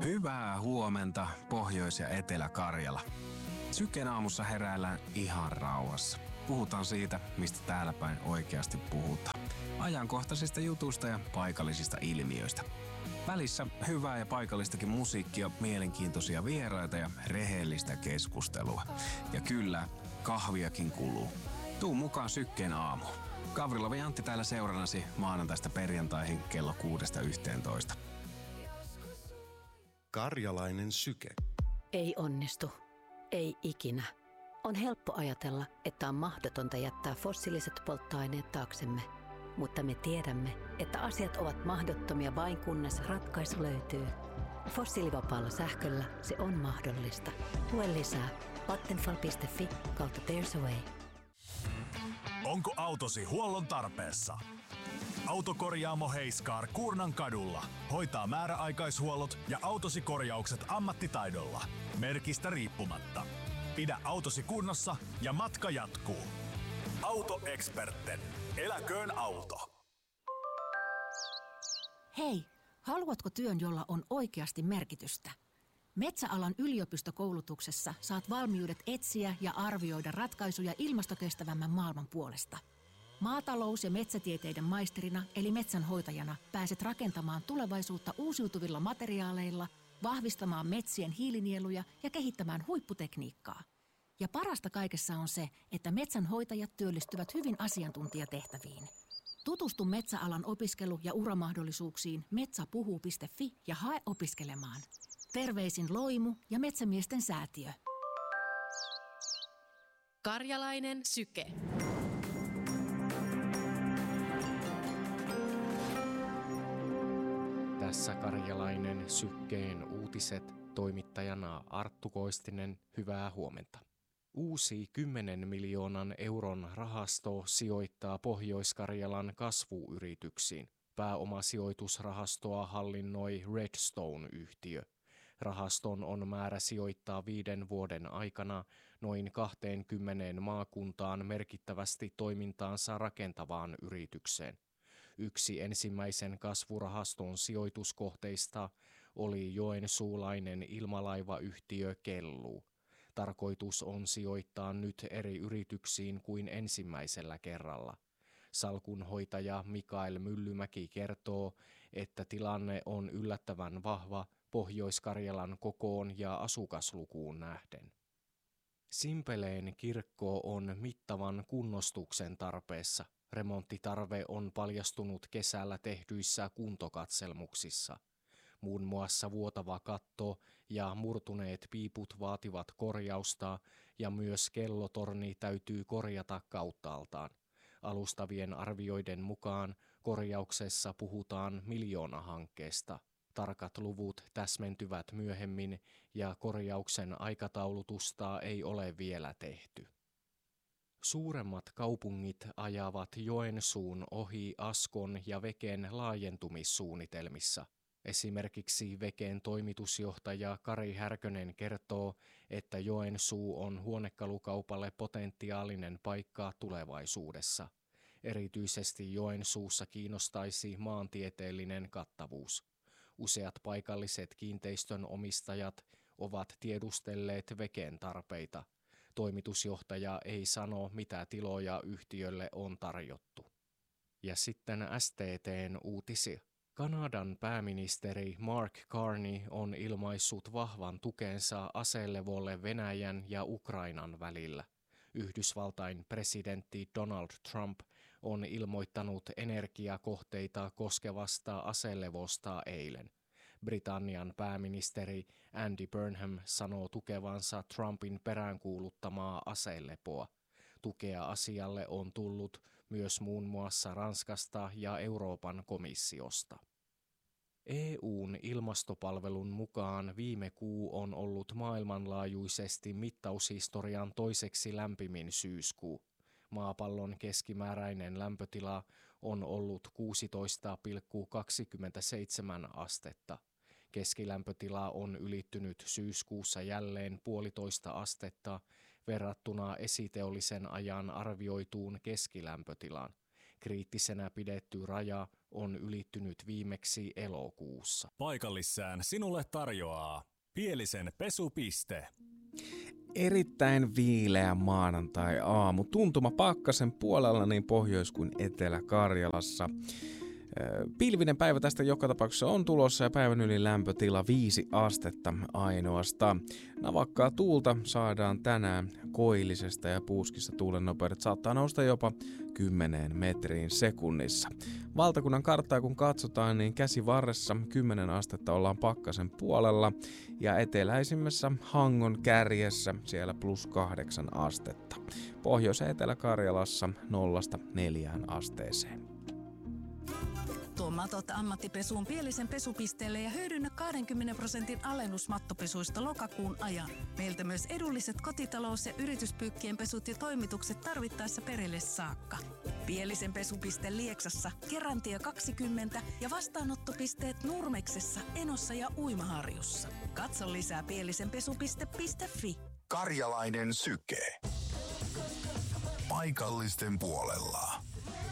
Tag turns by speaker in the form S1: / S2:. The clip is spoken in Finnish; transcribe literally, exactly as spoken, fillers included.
S1: Hyvää huomenta, Pohjois- ja Etelä-Karjala. Syken aamussa heräillään ihan rauhassa. Puhutaan siitä, mistä täällä päin oikeasti puhutaan. Ajankohtaisista jutuista ja paikallisista ilmiöistä. Välissä hyvää ja paikallistakin musiikkia, mielenkiintoisia vieraita ja rehellistä keskustelua. Ja kyllä, kahviakin kuluu. Tuu mukaan Sykkeen aamuun. Gavrilov ja Antti täällä seurannasi maanantaista perjantaihin kello kuudesta yhteentoista.
S2: Karjalainen syke.
S3: Ei onnistu. Ei ikinä. On helppo ajatella, että on mahdotonta jättää fossiiliset polttoaineet taaksemme. Mutta me tiedämme, että asiat ovat mahdottomia vain kunnes ratkaisu löytyy. Fossiilivapaalla sähköllä se on mahdollista. Lue lisää vattenfall piste fi kautta there's a way.
S4: Onko autosi huollon tarpeessa? Autokorjaamo Heiskar Kuurnan kadulla hoitaa määräaikaishuollot ja autosi korjaukset ammattitaidolla. Merkistä riippumatta. Pidä autosi kunnossa ja matka jatkuu. Autoeksperten. Eläköön auto.
S5: Hei, haluatko työn, jolla on oikeasti merkitystä? Metsäalan yliopistokoulutuksessa saat valmiudet etsiä ja arvioida ratkaisuja ilmastokestävämmän maailman puolesta. Maatalous- ja metsätieteiden maisterina eli metsänhoitajana pääset rakentamaan tulevaisuutta uusiutuvilla materiaaleilla, vahvistamaan metsien hiilinieluja ja kehittämään huipputekniikkaa. Ja parasta kaikessa on se, että metsänhoitajat työllistyvät hyvin asiantuntijatehtäviin. Tutustu metsäalan opiskelu- ja uramahdollisuuksiin metsäpuhuu piste fi ja hae opiskelemaan. Terveisin Loimu ja Metsämiesten säätiö.
S6: Karjalainen syke.
S7: Tässä Karjalainen sykkeen uutiset, toimittajana Arttu Koistinen, hyvää huomenta. Uusi kymmenen miljoonan euron rahasto sijoittaa Pohjois-Karjalan kasvuyrityksiin. Pääomasijoitusrahastoa hallinnoi Redstone-yhtiö. Rahaston on määrä sijoittaa viiden vuoden aikana noin kaksikymmentä maakuntaan merkittävästi toimintaansa rakentavaan yritykseen. Yksi ensimmäisen kasvurahaston sijoituskohteista oli joensuulainen ilmalaivayhtiö Kellu. Tarkoitus on sijoittaa nyt eri yrityksiin kuin ensimmäisellä kerralla. Salkunhoitaja Mikael Myllymäki kertoo, että tilanne on yllättävän vahva Pohjois-Karjalan kokoon ja asukaslukuun nähden. Simpeleen kirkko on mittavan kunnostuksen tarpeessa. Remonttitarve on paljastunut kesällä tehdyissä kuntokatselmuksissa. Muun muassa vuotava katto ja murtuneet piiput vaativat korjausta ja myös kellotorni täytyy korjata kauttaaltaan. Alustavien arvioiden mukaan korjauksessa puhutaan miljoonahankkeesta. Tarkat luvut täsmentyvät myöhemmin ja korjauksen aikataulutusta ei ole vielä tehty. Suuremmat kaupungit ajavat Joensuun ohi Askon ja Veken laajentumissuunnitelmissa. Esimerkiksi Veken toimitusjohtaja Kari Härkönen kertoo, että Joensuu on huonekalukaupalle potentiaalinen paikka tulevaisuudessa. Erityisesti Joensuussa kiinnostaisi maantieteellinen kattavuus. Useat paikalliset kiinteistön omistajat ovat tiedustelleet Veken tarpeita. Toimitusjohtaja ei sano, mitä tiloja yhtiölle on tarjottu. Ja sitten S T T:n uutisia. Kanadan pääministeri Mark Carney on ilmaissut vahvan tukensa aselevolle Venäjän ja Ukrainan välillä. Yhdysvaltain presidentti Donald Trump on ilmoittanut energiakohteita koskevasta aselevosta eilen. Britannian pääministeri Andy Burnham sanoo tukevansa Trumpin peräänkuuluttamaa aselepoa. Tukea asialle on tullut myös muun muassa Ranskasta ja Euroopan komissiosta. E U:n ilmastopalvelun mukaan viime kuu on ollut maailmanlaajuisesti mittaushistorian toiseksi lämpimin syyskuu. Maapallon keskimääräinen lämpötila on ollut kuusitoista pilkku kaksikymmentäseitsemän astetta. Keskilämpötila on ylittynyt syyskuussa jälleen puolitoista astetta verrattuna esiteollisen ajan arvioituun keskilämpötilaan. Kriittisenä pidetty raja on ylittynyt viimeksi elokuussa.
S4: Paikallissään sinulle tarjoaa Pielisen pesupiste.
S1: Erittäin viileä maanantai-aamu. Tuntuma pakkasen puolella niin Pohjois- kuin Etelä-Karjalassa. Pilvinen päivä tästä joka tapauksessa on tulossa ja päivän yli lämpötila viisi astetta ainoastaan. Navakkaa tuulta saadaan tänään koillisesta ja puuskista tuulen nopeudet saattaa nousta jopa kymmeneen metriin sekunnissa. Valtakunnan karttaa kun katsotaan, niin käsivarressa kymmenen astetta ollaan pakkasen puolella ja eteläisimmässä Hangon kärjessä siellä plus kahdeksan astetta. Pohjois- ja Etelä-Karjalassa nollasta neljään asteeseen.
S2: Tuo matot ammattipesuun Pielisen pesupisteelle ja hyödynnä kaksikymmentä prosentin alennus mattopesuista lokakuun ajan. Meiltä myös edulliset kotitalous- ja yrityspyykkien pesut ja toimitukset tarvittaessa perille saakka. Pielisen pesupiste Lieksassa, Kerantie kaksikymmentä ja vastaanottopisteet Nurmeksessa, Enossa ja Uimaharjussa. Katso lisää pielisenpesupiste piste fi.
S8: Karjalainen syke. Paikallisten puolella.